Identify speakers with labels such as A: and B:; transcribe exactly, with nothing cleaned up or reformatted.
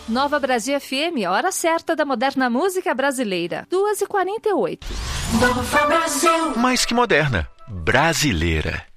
A: Nova Brasil F M, hora certa da moderna música brasileira. duas e quarenta e oito.
B: Nova Brasil. Mais que moderna, brasileira.